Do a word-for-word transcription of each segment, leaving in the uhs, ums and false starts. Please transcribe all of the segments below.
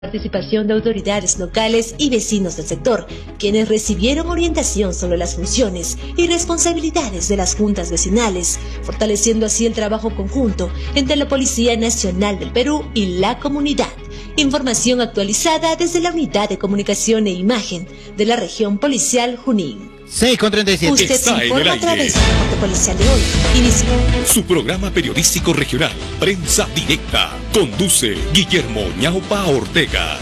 Participación de autoridades locales y vecinos del sector, quienes recibieron orientación sobre las funciones y responsabilidades de las juntas vecinales, fortaleciendo así el trabajo conjunto entre la Policía Nacional del Perú y la comunidad. Información actualizada desde la Unidad de Comunicación e Imagen de la Región Policial Junín. seis con treinta y siete. Usted Está se informa en el a través aire. del reporte policial de hoy. Inicia. Su programa periodístico regional, Prensa Directa, conduce Guillermo Ñaupa Ortega.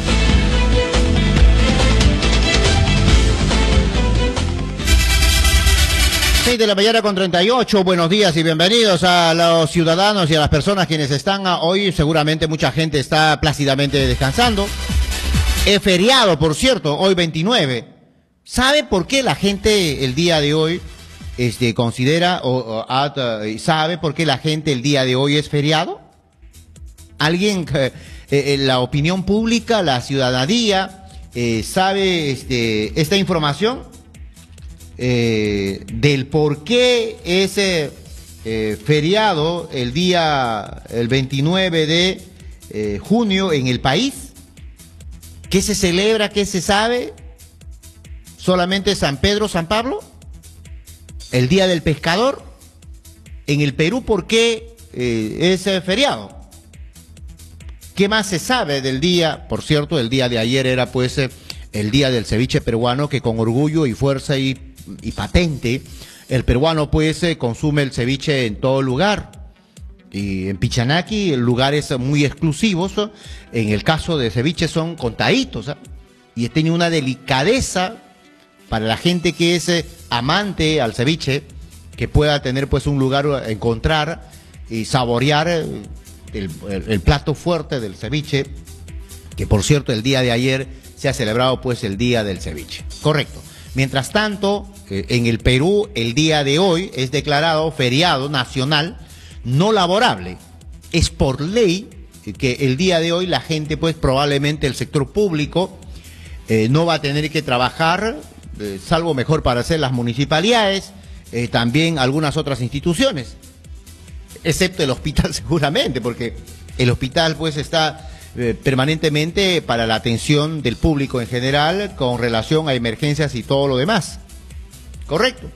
seis de la mañana con treinta y ocho, buenos días y bienvenidos a los ciudadanos y a las personas quienes están hoy. Seguramente mucha gente está plácidamente descansando. Es feriado, por cierto, hoy veintinueve. ¿Sabe por qué la gente el día de hoy este, considera o, o uh, sabe por qué la gente el día de hoy es feriado? ¿Alguien, eh, eh, la opinión pública, la ciudadanía, eh, sabe este, esta información? Eh, del por qué es eh, eh, feriado el día, el veintinueve de eh, junio en el país. ¿Qué se celebra? ¿Qué se sabe? ¿Solamente San Pedro, San Pablo? ¿El Día del Pescador? En el Perú, ¿por qué eh, es eh, feriado? ¿Qué más se sabe del día? Por cierto, el día de ayer era pues eh, el Día del Ceviche Peruano, que con orgullo y fuerza y y patente, el peruano pues eh, consume el ceviche en todo lugar, y en Pichanaki lugares muy exclusivos, en el caso de ceviche son contaditos, ¿eh? Y tiene una delicadeza para la gente que es eh, amante al ceviche, que pueda tener pues un lugar a encontrar y saborear eh, el, el, el plato fuerte del ceviche, que por cierto el día de ayer se ha celebrado pues el Día del Ceviche, correcto. Mientras tanto, eh, en el Perú, el día de hoy es declarado feriado nacional no laborable. Es por ley que el día de hoy la gente, pues probablemente el sector público eh, no va a tener que trabajar, eh, salvo mejor para hacer las municipalidades, eh, también algunas otras instituciones, excepto el hospital seguramente, porque el hospital pues está Eh, permanentemente para la atención del público en general con relación a emergencias y todo lo demás. Correcto.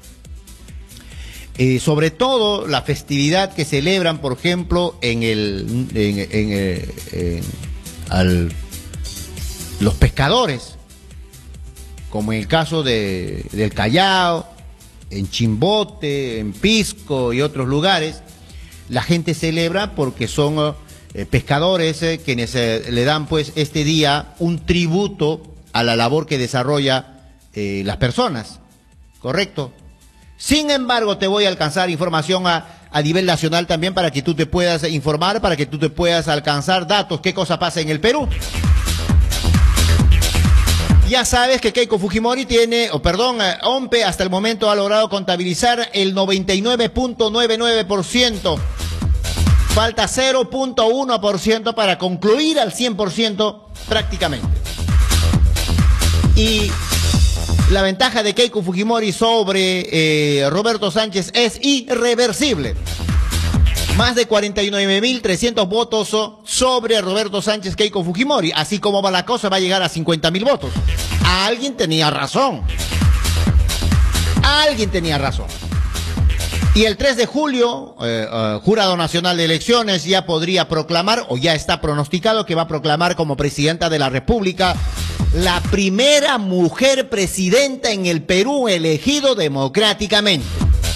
Eh, sobre todo la festividad que celebran, por ejemplo, en el en, en, en, en al, los pescadores, como en el caso de, del Callao, en Chimbote, en Pisco y otros lugares, la gente celebra porque son Eh, pescadores eh, quienes eh, le dan pues este día un tributo a la labor que desarrolla eh, las personas, correcto. Sin embargo, te voy a alcanzar información a, a nivel nacional también para que tú te puedas informar, para que tú te puedas alcanzar datos, qué cosa pasa en el Perú. Ya sabes que Keiko Fujimori tiene, o oh, perdón, eh, OMPE hasta el momento ha logrado contabilizar el noventa y nueve punto noventa y nueve por ciento. Falta cero punto uno por ciento para concluir al cien por ciento prácticamente. Y la ventaja de Keiko Fujimori sobre eh, Roberto Sánchez es irreversible. Más de cuarenta y nueve mil trescientos votos sobre Roberto Sánchez Keiko Fujimori. Así como va la cosa, va a llegar a cincuenta mil votos. Alguien tenía razón. Alguien tenía razón. Y el tres de julio, eh, eh, Jurado Nacional de Elecciones ya podría proclamar, o ya está pronosticado que va a proclamar como presidenta de la República, la primera mujer presidenta en el Perú elegido democráticamente.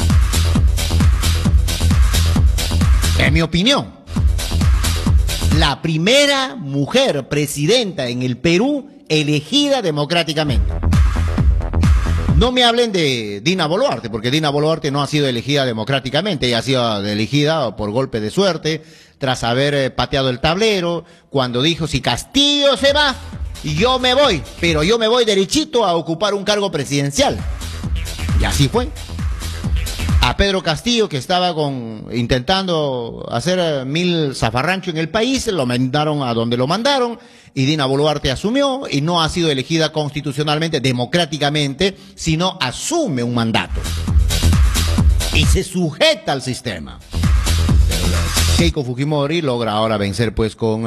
En mi opinión, la primera mujer presidenta en el Perú elegida democráticamente. No me hablen de Dina Boluarte, porque Dina Boluarte no ha sido elegida democráticamente, ella ha sido elegida por golpe de suerte, tras haber pateado el tablero, cuando dijo, si Castillo se va, yo me voy, pero yo me voy derechito a ocupar un cargo presidencial. Y así fue. A Pedro Castillo, que estaba con intentando hacer mil zafarrancho en el país, lo mandaron a donde lo mandaron, y Dina Boluarte asumió y no ha sido elegida constitucionalmente, democráticamente, sino asume un mandato y se sujeta al sistema. Pero Keiko Fujimori logra ahora vencer pues con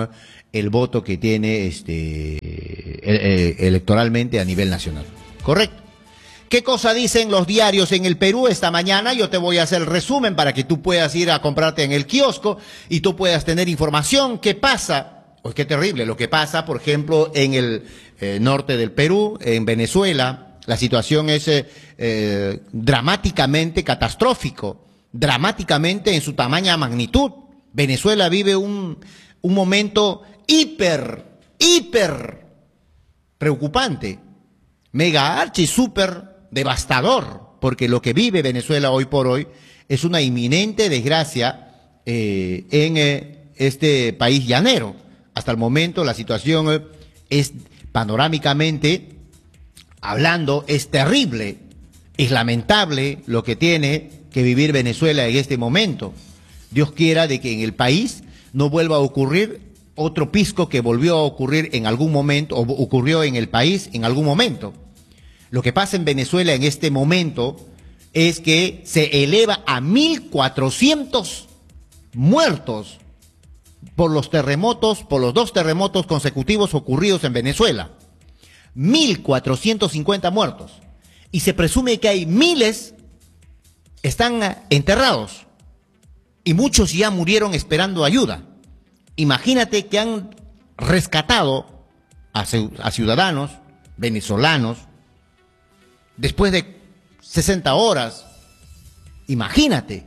el voto que tiene este eh, electoralmente a nivel nacional. ¿Correcto? ¿Qué cosa dicen los diarios en el Perú esta mañana? Yo te voy a hacer el resumen para que tú puedas ir a comprarte en el kiosco y tú puedas tener información. ¿Qué pasa? Pues qué terrible lo que pasa, por ejemplo, en el eh, norte del Perú, en Venezuela. La situación es eh, eh, dramáticamente catastrófico, dramáticamente en su tamaña magnitud. Venezuela vive un, un momento hiper, hiper preocupante, mega archi super devastador, porque lo que vive Venezuela hoy por hoy es una inminente desgracia eh, en eh, este país llanero. Hasta el momento la situación eh, es panorámicamente hablando, es terrible, es lamentable lo que tiene que vivir Venezuela en este momento. Dios quiera de que en el país no vuelva a ocurrir otro pisco que volvió a ocurrir en algún momento, o ocurrió en el país en algún momento. Lo que pasa en Venezuela en este momento es que se eleva a mil cuatrocientos muertos por los terremotos, por los dos terremotos consecutivos ocurridos en Venezuela. mil cuatrocientos cincuenta muertos. Y se presume que hay miles están enterrados. Y muchos ya murieron esperando ayuda. Imagínate que han rescatado a, a ciudadanos venezolanos después de sesenta horas. Imagínate.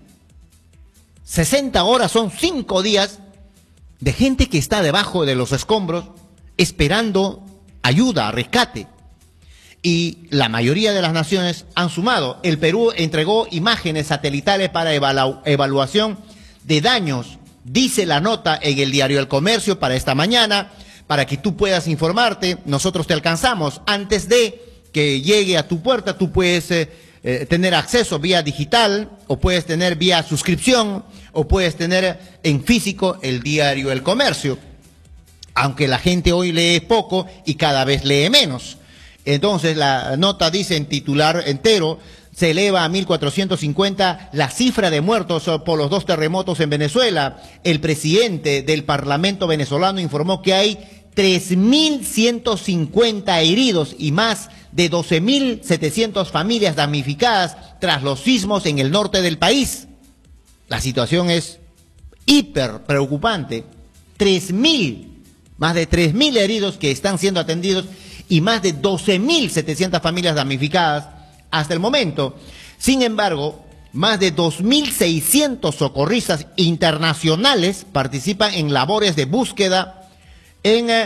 sesenta horas son cinco días de gente que está debajo de los escombros esperando ayuda, rescate. Y la mayoría de las naciones han sumado. El Perú entregó imágenes satelitales para evalu- evaluación de daños, dice la nota en el diario El Comercio para esta mañana, para que tú puedas informarte. Nosotros te alcanzamos antes de que llegue a tu puerta. Tú puedes eh, eh, tener acceso vía digital, o puedes tener vía suscripción, o puedes tener en físico el diario El Comercio, aunque la gente hoy lee poco y cada vez lee menos. Entonces la nota dice en titular entero: se eleva a mil cuatrocientos cincuenta la cifra de muertos por los dos terremotos en Venezuela. El presidente del Parlamento venezolano informó que hay tres mil ciento cincuenta heridos y más de doce mil setecientas familias damnificadas tras los sismos en el norte del país. La situación es hiper preocupante. tres mil, más de tres mil heridos que están siendo atendidos y más de doce mil setecientas familias damnificadas hasta el momento. Sin embargo, más de dos mil seiscientos socorristas internacionales participan en labores de búsqueda en eh,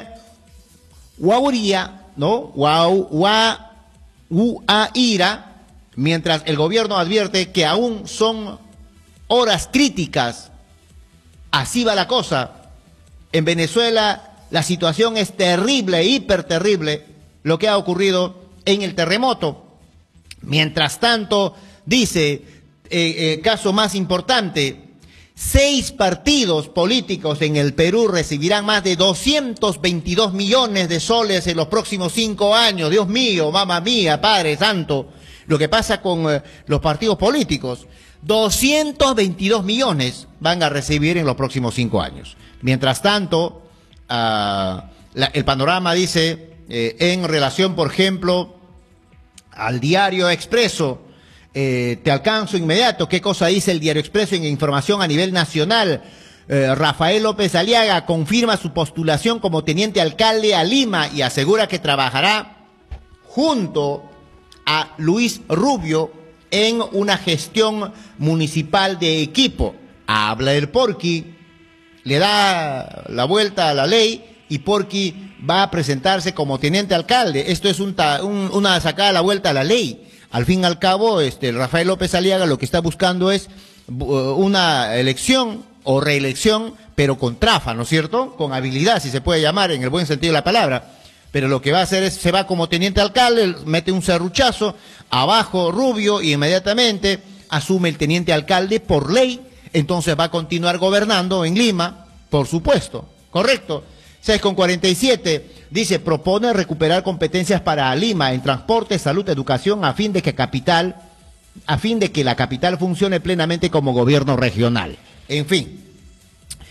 Guauría, ¿no? Guau, Gua, Guaira, mientras el gobierno advierte que aún son horas críticas. Así va la cosa. En Venezuela la situación es terrible, hiper terrible, lo que ha ocurrido en el terremoto. Mientras tanto, dice, eh, eh, caso más importante, seis partidos políticos en el Perú recibirán más de doscientos veintidós millones de soles en los próximos cinco años. Dios mío, mamá mía, Padre Santo, lo que pasa con eh, los partidos políticos. doscientos veintidós millones van a recibir en los próximos cinco años. Mientras tanto, uh, la, el panorama dice, eh, en relación, por ejemplo, al diario Expreso, eh, te alcanzo inmediato. ¿Qué cosa dice el diario Expreso en información a nivel nacional? Eh, Rafael López Aliaga confirma su postulación como teniente alcalde a Lima y asegura que trabajará junto a Luis Rubio en una gestión municipal de equipo. Habla el Porqui, le da la vuelta a la ley y Porqui va a presentarse como teniente alcalde. Esto es un, un, una sacada a la vuelta a la ley. Al fin y al cabo, este, Rafael López Aliaga lo que está buscando es una elección o reelección, pero con trafa, ¿no es cierto? Con habilidad, si se puede llamar, en el buen sentido de la palabra. Pero lo que va a hacer es, se va como teniente alcalde, mete un serruchazo, abajo Rubio, y inmediatamente asume el teniente alcalde por ley. Entonces va a continuar gobernando en Lima, por supuesto, ¿correcto? seis con cuarenta y siete, dice, propone recuperar competencias para Lima en transporte, salud, educación, a fin de que capital, a fin de que la capital funcione plenamente como gobierno regional. En fin,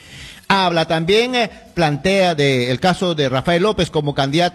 Habla también, eh, plantea de, el caso de Rafael López como candidato